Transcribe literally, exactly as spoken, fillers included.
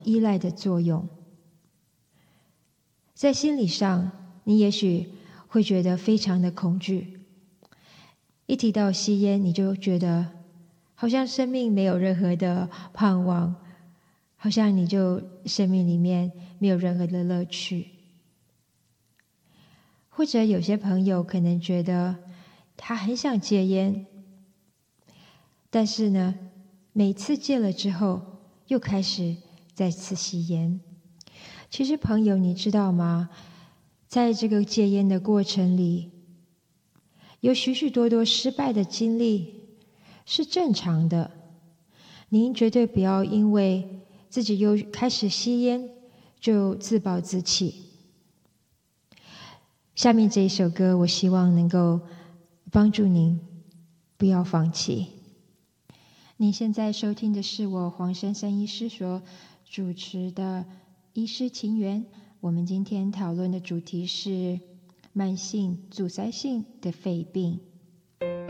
依赖的作用。在心理上，你也许会觉得非常的恐惧，一提到吸烟，你就觉得好像生命没有任何的盼望，好像你就生命里面没有任何的乐趣。或者有些朋友可能觉得他很想戒烟，但是呢，每次戒了之后，又开始再次吸烟。其实朋友，你知道吗？在这个戒烟的过程里，有许许多多失败的经历是正常的。您绝对不要因为自己又开始吸烟就自暴自弃。下面这一首歌，我希望能够帮助您不要放弃。您现在收听的是我黄珊珊医师所主持的医师情缘。我们今天讨论的主题是慢性阻塞性的肺病。